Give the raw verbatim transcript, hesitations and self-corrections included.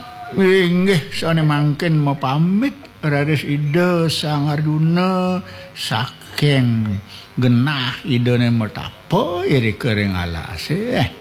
Inggih sane mangken mau pamit Raris Ida Sang Arjuna saking genah idone metapa iri kering alase.